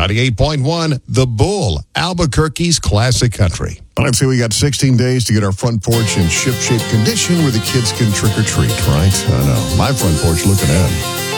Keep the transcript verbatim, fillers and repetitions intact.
ninety-eight point one, The Bull, Albuquerque's classic country. I'd say we got sixteen days to get our front porch in ship-shape condition where the kids can trick or treat, right? I know. My front porch looking in.